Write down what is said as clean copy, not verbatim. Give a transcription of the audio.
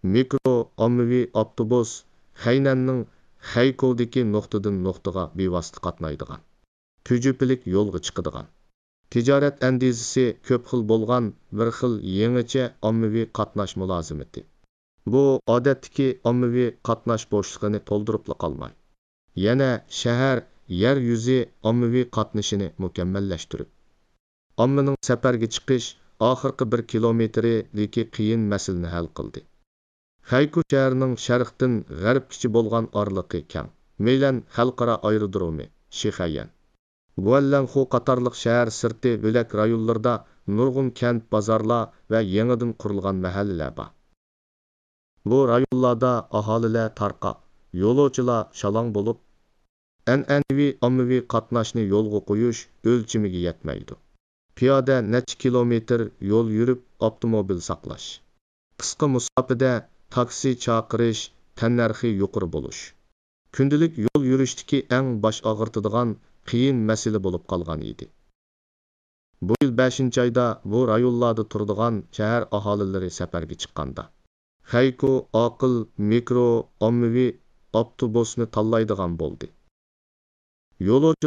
mikro ommaviy avtobus Xaynanning Xaykovdagi nuqtadan nuqtaga bevosita qatnaydigan, tüjüpilik yo'lga chiqadigan, tijorat andizisi ko'p xil bo'lgan bir xil yangicha ommaviy qatnash mulozimati. Bu odatdagi ommaviy qatnash bo'shlig'ini to'ldiribla qolmay, yana shahar yer yuzi ommaviy qatnashini mukammallashtirib, ommaning safarga chiqish oxirgi 1 kilometridagi qiyin masalani hal qildi. Xayku shahrining sharqdan g'arbgacha bo'lgan orliqi keng, Meylan xalqaro aerodromi, Shixayan, Guallanxu qatorliq shahar sirti bo'lak rayonlarda nurg'un kent bozorlar va yangidan qurilgan mahallalar bor. Bu rayonlarda aholilar tarqoq, yo'lovchilar shalong bo'lib, an'anaviy ommaviy qatnashni yo'lga qo'yish o'lchimiga yetmaydi. Piyoda necha kilometr yo'l yurib avtomobil saqlash, qisqa musofada taksi chaqirish tannarxi yuqori bo'lish, kundalik yo'l yurishdagi eng bosh og'ritadigan qiyin masala bo'lib qolgan edi. Bu yil 5-oyda bu rayonlarda turadigan shahar aholilari safarga chiqqanda Xayku aql mikro ommaviy avtobusni tanlaydigan bo'ldi. Yo'lovchi